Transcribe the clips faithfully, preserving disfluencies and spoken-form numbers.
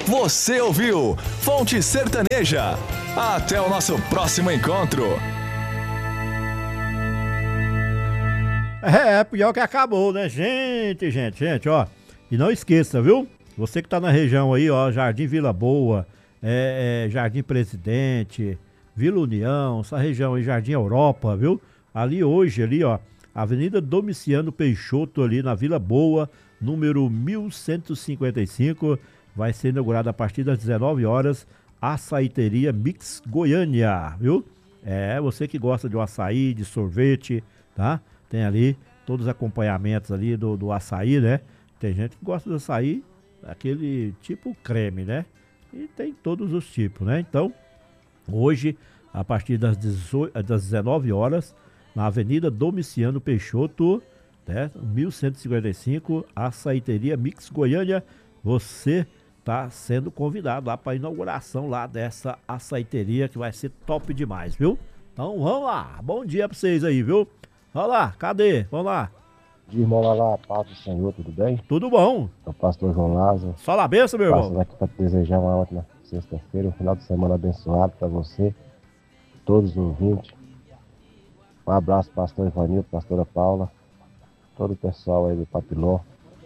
Você ouviu Fonte Sertaneja. Até o nosso próximo encontro. É, pior que acabou, né? Gente, gente, gente, ó. E não esqueça, viu? Você que tá na região aí, ó, Jardim Vila Boa, é, é, Jardim Presidente, Vila União, essa região aí, Jardim Europa, viu? Ali hoje, ali, ó, Avenida Domiciano Peixoto, ali na Vila Boa, número mil cento e cinquenta e cinco, vai ser inaugurada a partir das dezenove horas, Açaiteria Mix Goiânia, viu? É, você que gosta de um açaí, de sorvete, tá? Tem ali todos os acompanhamentos ali do, do açaí, né? Tem gente que gosta do açaí, aquele tipo creme, né? E tem todos os tipos, né? Então, hoje, a partir das, dezoito, das dezenove horas, na Avenida Domiciano Peixoto, né? mil cento e cinquenta e cinco, Açaiteria Mix Goiânia, você tá sendo convidado lá para a inauguração lá dessa açaiteria que vai ser top demais, viu? Então, vamos lá. Bom dia para vocês aí, viu? Vamos lá, cadê? Vamos lá. Irmão Lalá, paz do Senhor, tudo bem? Tudo bom. É o pastor João Lázaro. Só na benção, meu irmão. Passando aqui para te desejar uma ótima sexta-feira, um final de semana abençoado para você, todos os ouvintes. Um abraço, pastor Ivanildo, pastora Paula, todo o pessoal aí do Papiló,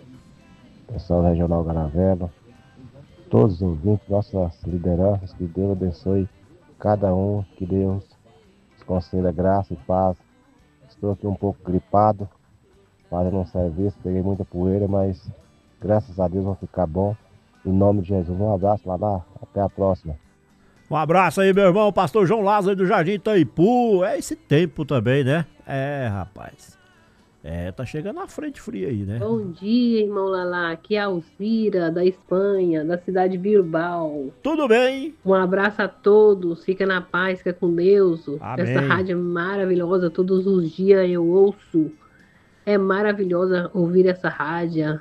pessoal do Regional Garavela, todos os ouvintes, nossas lideranças, que Deus abençoe cada um, que Deus nos conceda graça e paz. Estou aqui um pouco gripado, fazendo um serviço, peguei muita poeira, mas graças a Deus vai ficar bom. Em nome de Jesus, um abraço, Lalá, até a próxima. Um abraço aí, meu irmão, pastor João Lázaro do Jardim Itaipu. É esse tempo também, né? É, rapaz. É, tá chegando a frente fria aí, né? Bom dia, irmão Lalá. Aqui é a Alcira, da Espanha, da cidade de Bilbao. Tudo bem? Um abraço a todos. Fica na paz, fica com Deus. Amém. Essa rádio é maravilhosa. Todos os dias eu ouço. É maravilhosa ouvir essa rádio.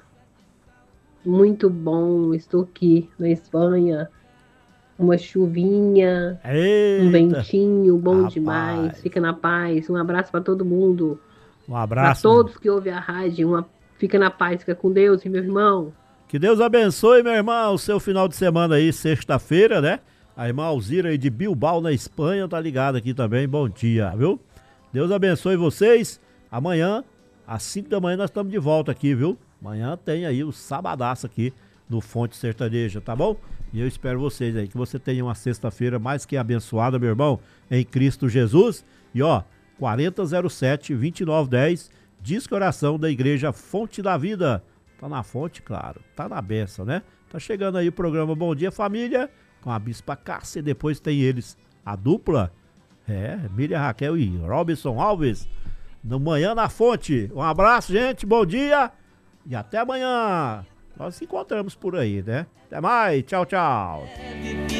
Muito bom. Estou aqui na Espanha. Uma chuvinha, Eita. um ventinho bom Rapaz. demais. Fica na paz. Um abraço para todo mundo. Um Para abraço. todos que ouvem a rádio. Uma... Fica na paz, fica com Deus, meu irmão. Que Deus abençoe, meu irmão, o seu final de semana aí, sexta-feira, né? A irmã Alzira aí de Bilbao, na Espanha, tá ligada aqui também. Bom dia, viu? Deus abençoe vocês. Amanhã, às cinco da manhã, nós estamos de volta aqui, viu? Amanhã tem aí o sabadaço aqui no Fonte Sertaneja, tá bom? E eu espero vocês aí, que você tenha uma sexta-feira mais que abençoada, meu irmão, em Cristo Jesus. E ó, quarenta zero sete, vinte e nove dez, Disque Oração da Igreja Fonte da Vida. Tá na fonte, claro, tá na benção, né? Tá chegando aí o programa Bom Dia Família, com a Bispa Cássia, e depois tem eles, a dupla, é, Miriam Raquel e Robson Alves, no Manhã na Fonte. Um abraço, gente, bom dia e até amanhã. Nós nos encontramos por aí, né? Até mais, tchau, tchau.